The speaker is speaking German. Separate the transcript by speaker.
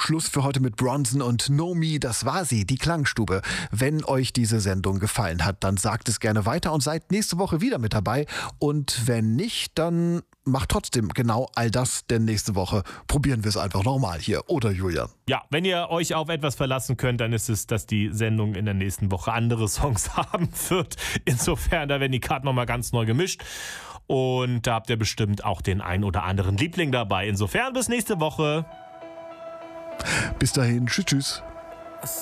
Speaker 1: Schluss für heute mit Bronson und Know Me. Das war sie, die Klangstube. Wenn euch diese Sendung gefallen hat, dann sagt es gerne weiter und seid nächste Woche wieder mit dabei. Und wenn nicht, dann macht trotzdem genau all das, denn nächste Woche probieren wir es einfach nochmal hier, oder Julian?
Speaker 2: Ja, wenn ihr euch auf etwas verlassen könnt, dann ist es, dass die Sendung in der nächsten Woche andere Songs haben wird. Insofern, da werden die Karten nochmal ganz neu gemischt. Und da habt ihr bestimmt auch den ein oder anderen Liebling dabei. Insofern bis nächste Woche.
Speaker 1: Bis dahin, tschüss.